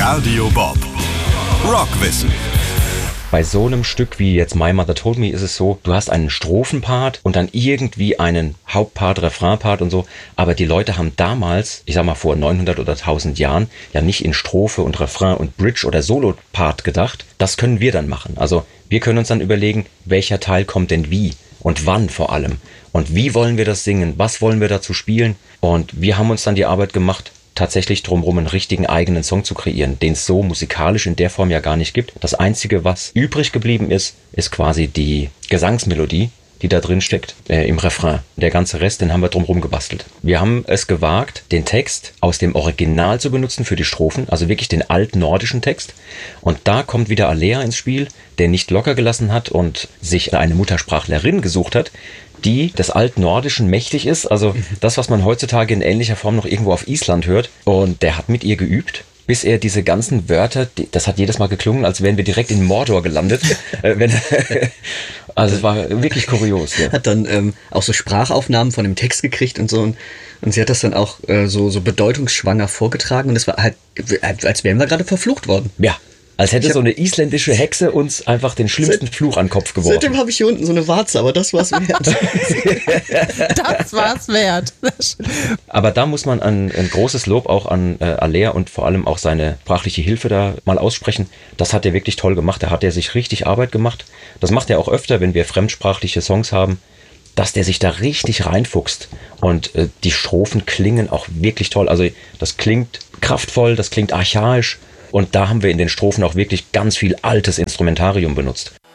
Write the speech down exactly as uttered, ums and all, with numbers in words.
Radio Bob. Rockwissen. Bei so einem Stück wie jetzt My Mother Told Me ist es so, du hast einen Strophenpart und dann irgendwie einen Hauptpart, Refrainpart und so. Aber die Leute haben damals, ich sag mal vor neunhundert oder tausend Jahren, ja nicht in Strophe und Refrain und Bridge oder Solopart gedacht. Das können wir dann machen. Also wir können uns dann überlegen, welcher Teil kommt denn wie und wann vor allem. Und wie wollen wir das singen? Was wollen wir dazu spielen? Und wir haben uns dann die Arbeit gemacht, tatsächlich drumherum einen richtigen eigenen Song zu kreieren, den es so musikalisch in der Form ja gar nicht gibt. Das Einzige, was übrig geblieben ist, ist quasi die Gesangsmelodie, die da drin steckt, äh, im Refrain. Der ganze Rest, den haben wir drumherum gebastelt. Wir haben es gewagt, den Text aus dem Original zu benutzen für die Strophen, also wirklich den altnordischen Text. Und da kommt wieder Alea ins Spiel, der nicht locker gelassen hat und sich eine Muttersprachlerin gesucht hat, die des Altnordischen mächtig ist, also das, was man heutzutage in ähnlicher Form noch irgendwo auf Island hört. Und der hat mit ihr geübt, bis er diese ganzen Wörter, das hat jedes Mal geklungen, als wären wir direkt in Mordor gelandet. wenn, also es war wirklich kurios. Ja. Hat dann ähm, auch so Sprachaufnahmen von dem Text gekriegt und so. Und, und sie hat das dann auch äh, so, so bedeutungsschwanger vorgetragen. Und es war halt, als wären wir gerade verflucht worden. Ja. Als hätte hab, so eine isländische Hexe uns einfach den schlimmsten seit, Fluch an den Kopf geworfen. Seitdem habe ich hier unten so eine Warze, aber das war's wert. Das war's wert. Aber da muss man ein, ein großes Lob auch an äh, Alea und vor allem auch seine sprachliche Hilfe da mal aussprechen. Das hat er wirklich toll gemacht. Da hat er sich richtig Arbeit gemacht. Das macht er auch öfter, wenn wir fremdsprachliche Songs haben, dass der sich da richtig reinfuchst. Und äh, die Strophen klingen auch wirklich toll. Also das klingt kraftvoll, das klingt archaisch. Und da haben wir in den Strophen auch wirklich ganz viel altes Instrumentarium benutzt.